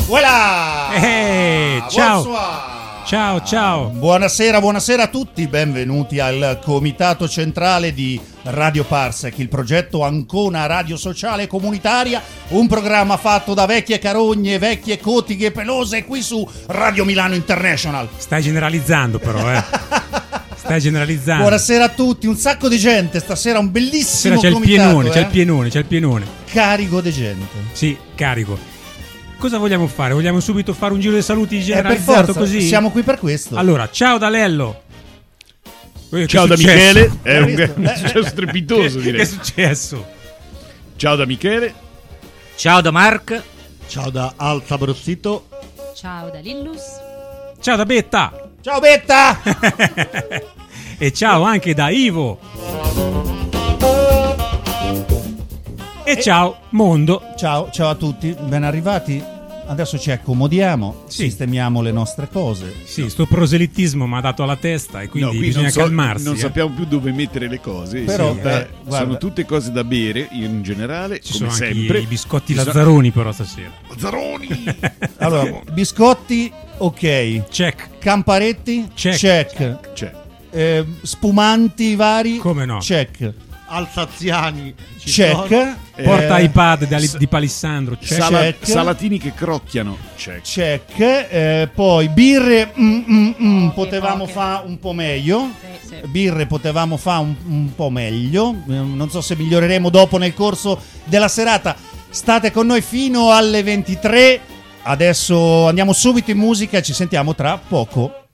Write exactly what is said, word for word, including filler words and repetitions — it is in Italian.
Voilà! Eh, ciao! Bonsoir. Ciao, ciao! Buonasera, buonasera a tutti, benvenuti al Comitato Centrale di Radio Parsec, il progetto Ancona Radio Sociale e Comunitaria, un programma fatto da vecchie carogne, vecchie cotighe pelose qui su Radio Milano International. Stai generalizzando però, eh! Stai generalizzando. Buonasera a tutti, un sacco di gente, stasera un bellissimo Stasera c'è comitato. il pienone, eh? c'è il pienone, c'è il pienone. Carico di gente. Sì, carico. Cosa vogliamo fare? Vogliamo subito fare un giro dei saluti Eh, per generalizzato forza, così? siamo qui per questo. Allora, ciao da Lello. Eh, Ciao che da successo? Michele, è un, visto? un successo strepitoso Che direi. è successo? Ciao da Michele. Ciao da Mark. Ciao da Alta Brozzito. Ciao da Lillus. Ciao da Betta. Ciao Betta! E ciao anche da Ivo. E ciao Mondo. Ciao, ciao a tutti, ben arrivati. Adesso ci accomodiamo, Sì. sistemiamo le nostre cose. Sì, sto proselitismo mi ha dato alla testa e quindi No, qui bisogna non, so- calmarsi. non eh. sappiamo più dove mettere le cose. Però, in realtà eh, guarda- sono tutte cose da bere in generale, Ci come sono anche sempre. i biscotti Ci sono- Lazzaroni però stasera. Lazzaroni! Allora, biscotti, ok. Check. Camparetti, Check. check. C'è. Eh, spumanti vari, Come no? check. Alsaziani. ci Check. sono. Porta Eh, iPad di, s- di Palissandro. Check. Sala- Check. salatini che crocchiano. Check. Check. Eh, poi birre, mm, mm, mm, Poche, potevamo poche. fare un po' meglio. Sì, sì. Birre potevamo fare un, un po' meglio. Eh, Non so se miglioreremo dopo nel corso della serata. State con noi fino alle ventitré. Adesso andiamo subito in musica e ci sentiamo tra poco.